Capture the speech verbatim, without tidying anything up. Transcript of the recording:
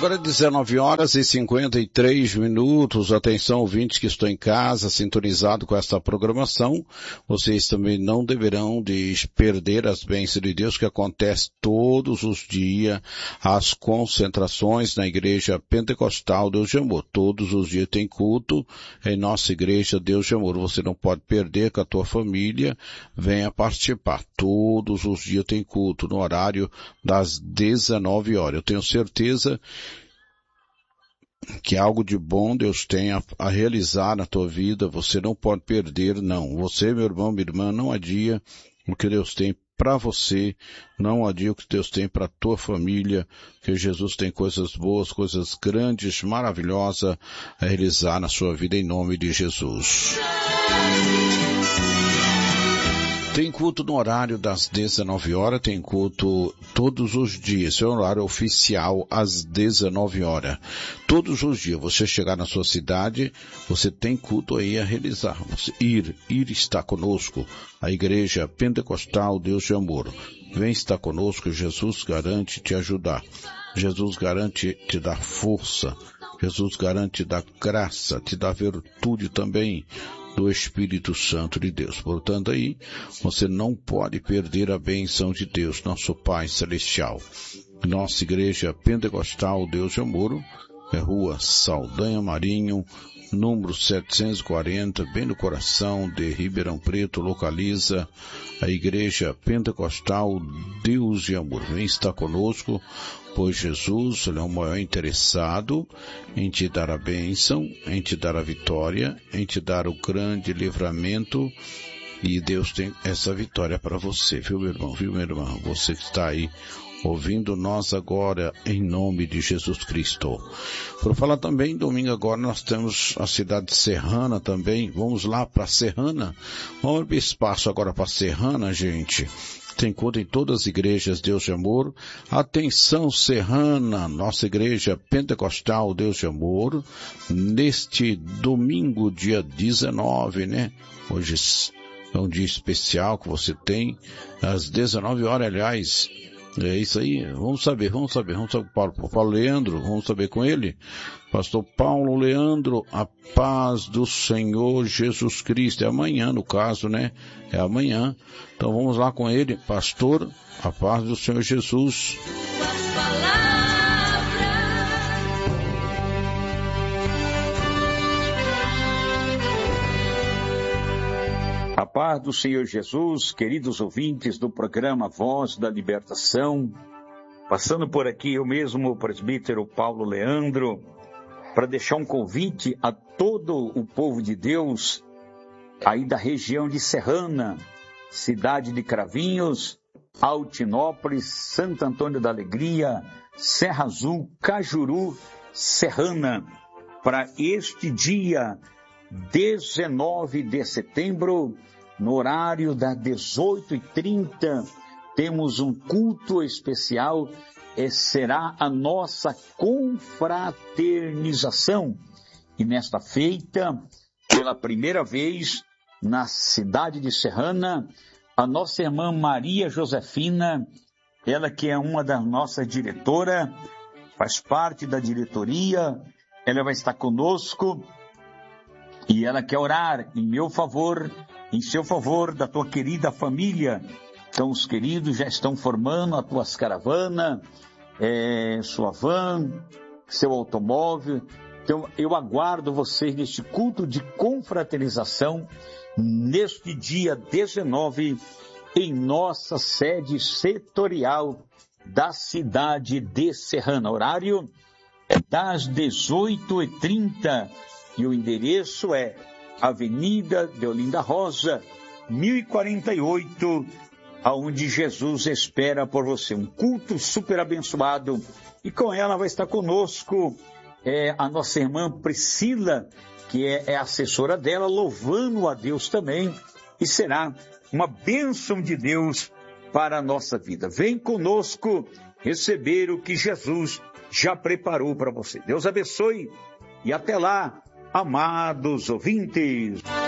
Agora dezenove horas e cinquenta e três minutos. Atenção, ouvintes que estão em casa, sintonizado com esta programação. Vocês também não deverão de perder as bênçãos de Deus que acontece todos os dias, as concentrações na Igreja Pentecostal Deus de Amor. Todos os dias tem culto em nossa Igreja Deus de Amor. Você não pode perder com a tua família. Venha participar. Todos os dias tem culto no horário das dezenove horas. Eu tenho certeza que algo de bom Deus tem a, a realizar na tua vida. Você não pode perder, não. Você, meu irmão, minha irmã, não adia o que Deus tem para você, não adia o que Deus tem para a tua família, que Jesus tem coisas boas, coisas grandes, maravilhosas a realizar na sua vida, em nome de Jesus. Tem culto no horário das dezenove horas, tem culto todos os dias, esse é o horário oficial às dezenove horas. Todos os dias, você chegar na sua cidade, você tem culto aí a realizar. Você ir, ir estar conosco, a Igreja Pentecostal Deus de Amor. Vem estar conosco, Jesus garante te ajudar. Jesus garante te dar força. Jesus garante te dar graça, te dar virtude também do Espírito Santo de Deus. Portanto, aí, você não pode perder a bênção de Deus, nosso Pai Celestial. Nossa Igreja Pentecostal Deus de Amor, é Rua Saldanha Marinho, número setecentos e quarenta, bem no coração de Ribeirão Preto, localiza a Igreja Pentecostal Deus de Amor. Vem estar conosco, pois Jesus ele é o maior interessado em te dar a bênção, em te dar a vitória, em te dar o grande livramento, e Deus tem essa vitória para você, viu, meu irmão, viu, minha irmã? Você que está aí ouvindo nós agora, em nome de Jesus Cristo. Por falar também, domingo agora nós temos a cidade de Serrana também. Vamos lá para Serrana. Vamos abrir espaço agora para Serrana, gente. Tem culto em todas as igrejas Deus de Amor. Atenção, Serrana, nossa Igreja Pentecostal Deus de Amor, neste domingo, dia dezenove, né? Hoje é um dia especial que você tem, às dezenove horas, aliás. É isso aí, vamos saber, vamos saber, vamos saber, Paulo, Paulo Leandro, vamos saber com ele. Pastor Paulo Leandro, a paz do Senhor Jesus Cristo. É amanhã, no caso, né? É amanhã. Então vamos lá com ele. Pastor, a paz do Senhor Jesus. A paz do Senhor Jesus, queridos ouvintes do programa Voz da Libertação, passando por aqui eu mesmo, o presbítero Paulo Leandro, para deixar um convite a todo o povo de Deus, aí da região de Serrana, cidade de Cravinhos, Altinópolis, Santo Antônio da Alegria, Serra Azul, Cajuru, Serrana, para este dia dezenove de setembro, no horário das dezoito e trinta, temos um culto especial, e será a nossa confraternização. E nesta feita, pela primeira vez, na cidade de Serrana, a nossa irmã Maria Josefina, ela que é uma das nossas diretoras, faz parte da diretoria, ela vai estar conosco, e ela quer orar em meu favor, em seu favor, da tua querida família. Então os queridos já estão formando as tuas caravanas, é, sua van, seu automóvel. Então eu aguardo vocês neste culto de confraternização, neste dia dezenove, em nossa sede setorial da cidade de Serrana. Horário é das dezoito e trinta. E o endereço é Avenida Deolinda Rosa, mil e quarenta e oito, aonde Jesus espera por você. Um culto super abençoado. E com ela vai estar conosco é, a nossa irmã Priscila, que é, é assessora dela, louvando a Deus também. E será uma bênção de Deus para a nossa vida. Vem conosco receber o que Jesus já preparou para você. Deus abençoe e até lá, amados ouvintes.